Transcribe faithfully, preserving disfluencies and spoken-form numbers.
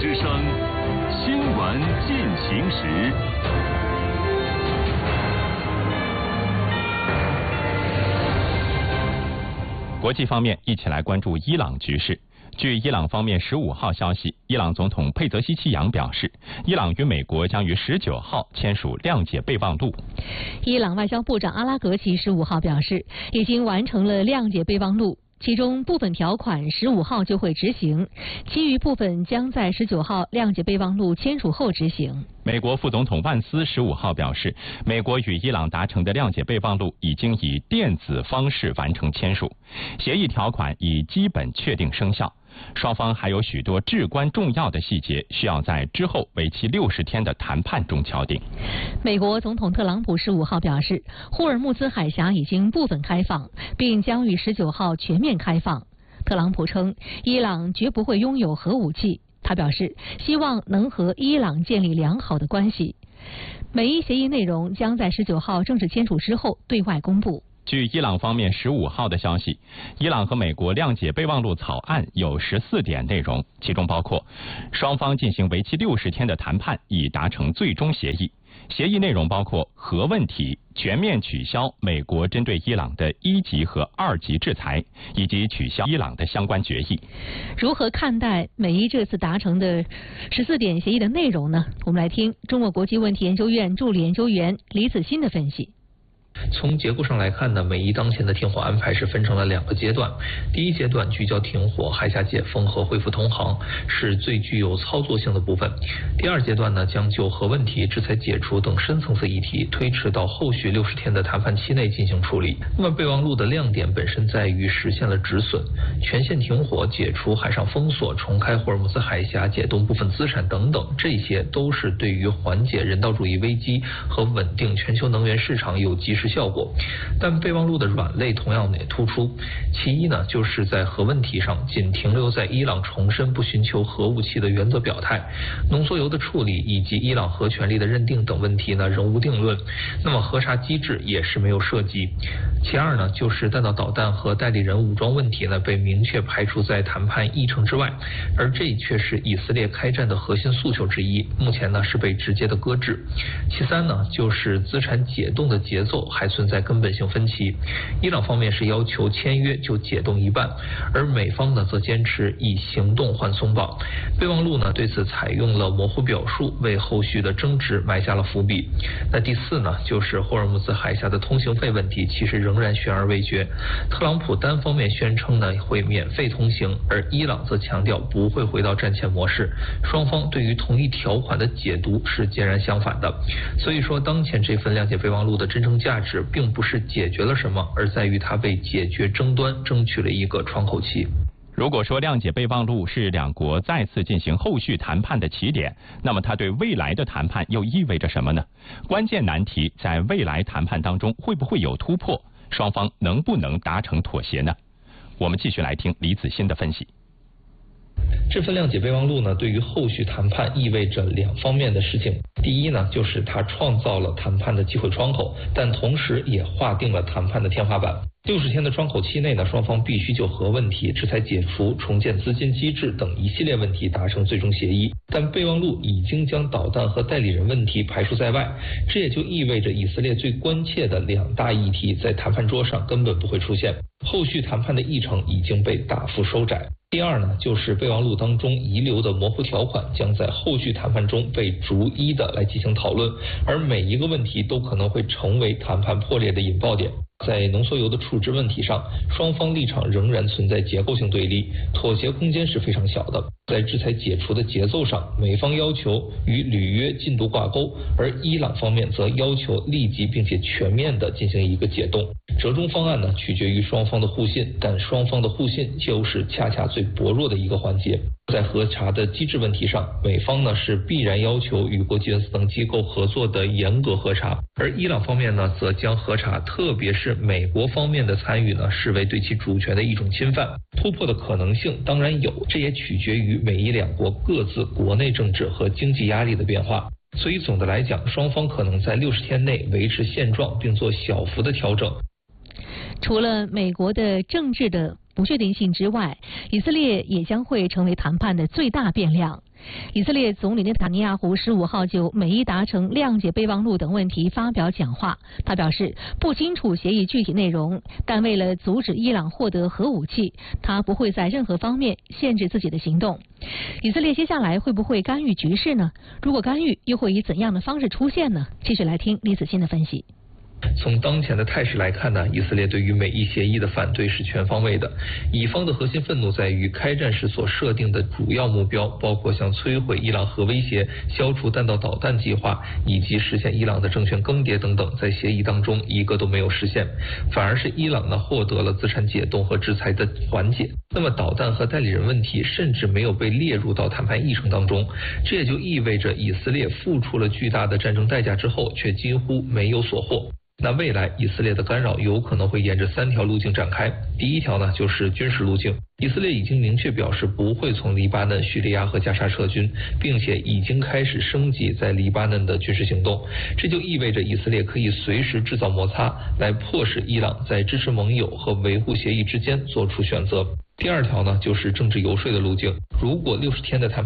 之声，新闻进行时。 国际方面，一起来关注伊朗局势。据伊朗方面十五号消息，伊朗总统佩泽希奇扬表示，伊朗与美国将于十九号签署谅解备忘录。 伊朗外交部长阿拉格齐十五号表示，已经完成了谅解备忘录。其中部分条款十五号就会执行，其余部分将在十九号谅解备忘录签署后执行。 美国副总统万斯十五号表示，美国与伊朗达成的谅解备忘录已经以电子方式完成签署，协议条款已基本确定生效。双方还有许多至关重要的细节需要在之后为期六十天的谈判中敲定。 美国总统特朗普十五号表示，霍尔木兹海峡已经部分开放，并将于十九号全面开放。特朗普称，伊朗绝不会拥有核武器。他表示，希望能和伊朗建立良好的关系。美伊协议内容将在十九号正式签署之后对外公布。 据伊朗方面十五号的消息，伊朗和美国谅解备忘录草案有十四点内容，其中包括双方进行为期六十天的谈判，以达成最终协议。协议内容包括核问题、全面取消美国针对伊朗的一级和二级制裁，以及取消伊朗的相关决议。 如何看待美伊这次达成的十四点协议的内容呢？我们来听中国国际问题研究院助理研究员李子欣的分析。 从结构上来看呢，美伊当前的停火安排是分成了两个阶段。第一阶段聚焦停火、海峡解封和恢复通航，是最具有操作性的部分。第二阶段呢，将就核问题、制裁解除等深层次议题推迟到后续六十天的谈判期内进行处理。那么备忘录的亮点本身在于实现了止损、全线停火、解除海上封锁、重开霍尔木兹海峡、解冻部分资产等等，这些都是对于缓解人道主义危机和稳定全球能源市场有及时效果。但备忘录的软肋同样也突出。其一呢，就是在核问题上仅停留在伊朗重申不寻求核武器的原则表态，浓缩铀的处理以及伊朗核权利的认定等问题呢仍无定论。那么核查机制也是没有涉及。其二呢，就是弹道导弹和代理人武装问题呢被明确排除在谈判议程之外，而这却是以色列开战的核心诉求之一，目前呢是被直接的搁置。其三呢，就是资产解冻的节奏还存在根本性分歧。伊朗方面是要求签约就解冻一半，而美方呢则坚持以行动换松绑。备忘录呢对此采用了模糊表述，为后续的争执埋下了伏笔。那第四呢，就是霍尔木兹海峡的通行费问题，其实仍然悬而未决。特朗普单方面宣称呢会免费通行，而伊朗则强调不会回到战前模式。双方对于同一条款的解读是截然相反的。所以说，当前这份谅解备忘录的真正价值，并不是解决了什么，而在于它为解决争端争取了一个窗口期。 如果说谅解备忘录是两国再次进行后续谈判的起点，那么它对未来的谈判又意味着什么呢？关键难题在未来谈判当中会不会有突破？双方能不能达成妥协呢？我们继续来听李子欣的分析。 这份谅解备忘录呢，对于后续谈判意味着两方面的事情。第一呢，就是它创造了谈判的机会窗口，但同时也划定了谈判的天花板。六十天的窗口期内呢，双方必须就核问题、制裁解除、重建资金机制等一系列问题达成最终协议。但备忘录已经将导弹和代理人问题排除在外，这也就意味着以色列最关切的两大议题在谈判桌上根本不会出现，后续谈判的议程已经被大幅收窄。第二呢，就是备忘录当中遗留的模糊条款将在后续谈判中被逐一的来进行讨论，而每一个问题都可能会成为谈判破裂的引爆点。在浓缩铀的处置问题上，双方立场仍然存在结构性对立，妥协空间是非常小的。在制裁解除的节奏上，美方要求与履约进度挂钩，而伊朗方面则要求立即并且全面的进行一个解冻。折中方案呢，取决于双方的互信，但双方的互信就是恰恰最薄弱的一个环节。在核查的机制问题上，美方呢是必然要求与国际原子等机构合作的严格核查，而伊朗方面呢则将核查，特别是美国方面的参与呢视为对其主权的一种侵犯。突破的可能性当然有，这也取决于美伊两国各自国内政治和经济压力的变化。所以总的来讲，双方可能在六十天内维持现状，并做小幅的调整。 除了美国的政治的不确定性之外，以色列也将会成为谈判的最大变量。 以色列总理内塔尼亚胡十五号就美伊达成谅解备忘录等问题发表讲话。他表示不清楚协议具体内容，但为了阻止伊朗获得核武器，他不会在任何方面限制自己的行动。以色列接下来会不会干预局势呢？如果干预，又会以怎样的方式出现呢？继续来听李子欣的分析。 从当前的态势来看呢，以色列对于美伊协议的反对是全方位的。以方的核心愤怒在于开战时所设定的主要目标，包括像摧毁伊朗核威胁、消除弹道导弹计划以及实现伊朗的政权更迭等等，在协议当中一个都没有实现，反而是伊朗呢获得了资产解冻和制裁的缓解。那么导弹和代理人问题甚至没有被列入到谈判议程当中，这也就意味着以色列付出了巨大的战争代价之后，却几乎没有所获。那未来以色列的干扰有可能会沿着三条路径展开。第一条呢，就是军事路径。以色列已经明确表示不会从黎巴嫩、叙利亚和加沙撤军，并且已经开始升级在黎巴嫩的军事行动。这就意味着以色列可以随时制造摩擦，来迫使伊朗在支持盟友和维护协议之间做出选择。第二条呢，就是政治游说的路径。如果六十天的谈